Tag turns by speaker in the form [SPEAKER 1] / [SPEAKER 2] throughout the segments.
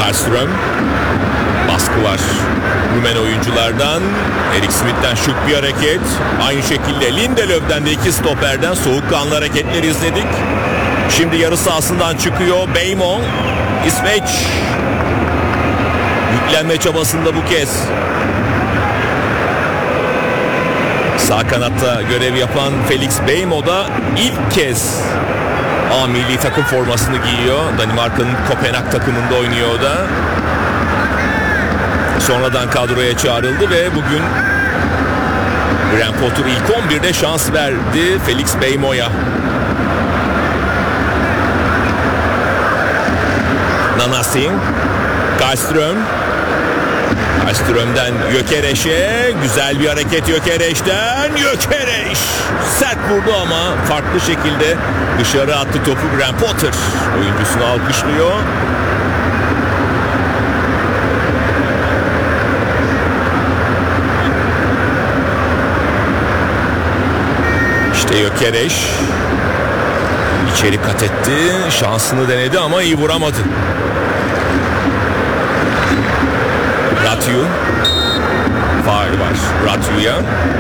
[SPEAKER 1] Karlström. Baskı var Rumen oyunculardan. Erik Smith'ten şık bir hareket. Aynı şekilde Lindelöf'den de iki stoperden soğukkanlı hareketleri izledik. Şimdi yarı sahasından çıkıyor Beymo. İsveç yüklenme çabasında bu kez. Sağ kanatta görev yapan Felix Beymo da ilk kez A milli takım formasını giyiyor. Danimarka'nın Kopenhag takımında oynuyor o da. Sonradan kadroya çağrıldı ve bugün Graham Potter ilk 11'de şans verdi Felix Beymo'ya. Nanasi, Karlström. Karlström'den Gyökeres'e güzel bir hareket Gyökeres'ten. Gyökeres sert vurdu ama farklı şekilde dışarı attı topu. Graham Potter oyuncusunu alkışlıyor. İşte Gyökeres içeri kat etti. Şansını denedi ama iyi vuramadı. Ratyu. Faul var Ratyu'ya.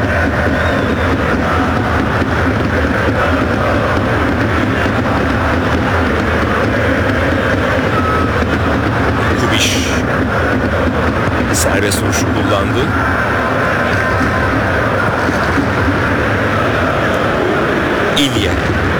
[SPEAKER 1] Kubiş serbest vuruşu kullandı. İlya.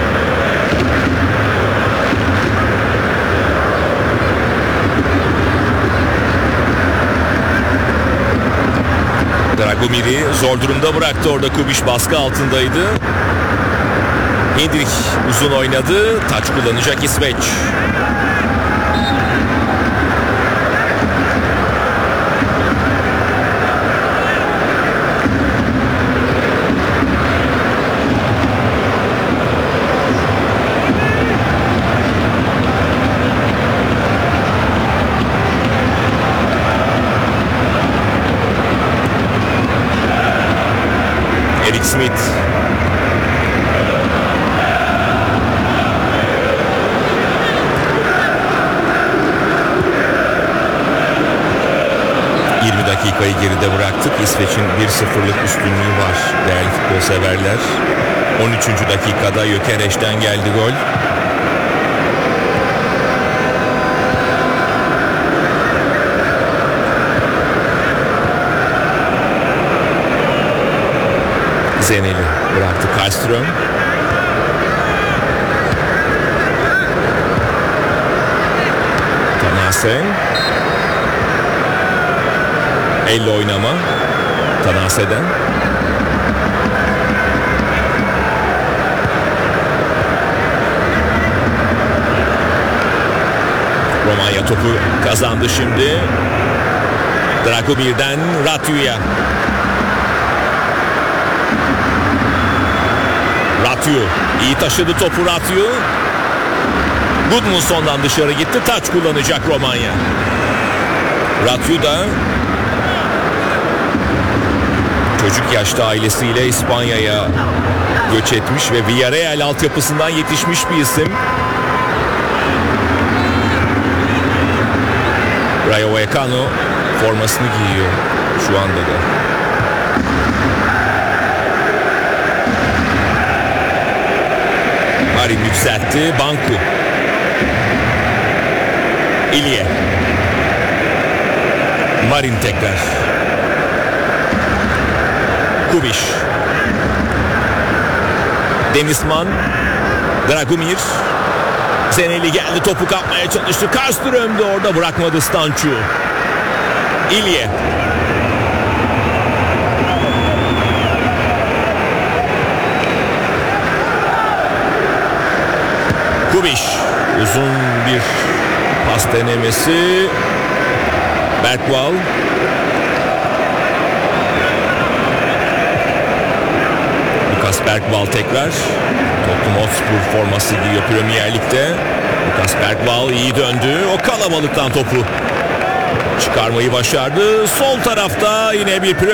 [SPEAKER 1] Dragomir'i zor durumda bıraktı orada. Kubiş baskı altındaydı. Hendrik uzun oynadı. Taç kullanacak İsveç. Erik Smith. Dakikayı geride bıraktık. İsveç'in 1-0'lık üstünlüğü var değerli futbol severler. 13. dakikada Gyökeres'ten geldi gol. Zeneli bıraktı Karlström. Tanase. Elle oynama Tanase'den. Romanya topu kazandı şimdi. Dragomir'den Ratyu'ya. Ratyu iyi taşıdı topu Ratyu. Gudmundsson'dan dışarı gitti. Taç kullanacak Romanya. Ratyu da çocuk yaşta ailesiyle İspanya'ya göç etmiş ve Villarreal altyapısından yetişmiş bir isim. Rayo Vallecano formasını giyiyor şu anda da. Marin yükseltti. Banku. İlya. Marin tekrar. Kubiş. Denizman. Dragomir. Zeneli geldi, topu kapmaya çalıştı. Karlström de orada bırakmadı Stancu. İlya. Kubiş. Uzun bir pas denemesi. Bergwall. Lucas Bergwall tekrar. Tottenham Hotspur forması giyiyor Premier Lig'de. Lucas Bergwall iyi döndü. O kalabalıktan topu çıkarmayı başardı. Sol tarafta yine bir